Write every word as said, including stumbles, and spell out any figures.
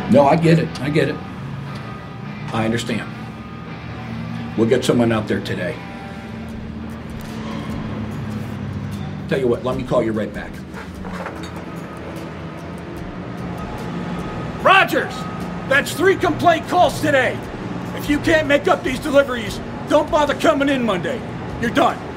No, I get it. I get it. I understand. We'll get someone out there today. Tell you what, let me call you right back. Rogers! That's three complaint calls today. If you can't make up these deliveries, don't bother coming in Monday. You're done.